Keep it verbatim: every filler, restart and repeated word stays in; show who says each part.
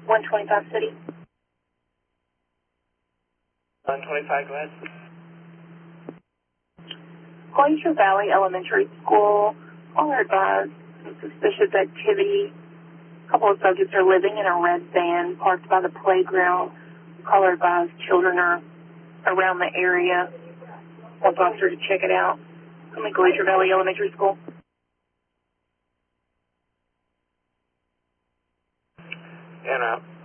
Speaker 1: one twenty-five City.
Speaker 2: one twenty-five, go ahead.
Speaker 1: Glacier Valley Elementary School. All are advised some suspicious activity. A couple of subjects are living in a red van parked by the playground. Caller advised children are around the area. Want the officer to check it out. From the Glacier Valley Elementary School.
Speaker 2: And out.